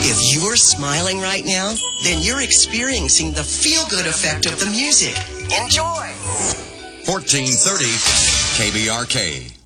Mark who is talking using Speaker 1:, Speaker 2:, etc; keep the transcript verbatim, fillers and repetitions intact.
Speaker 1: If you're smiling right now, then you're experiencing the feel-good effect of the music. Enjoy!
Speaker 2: fourteen thirty K B R K.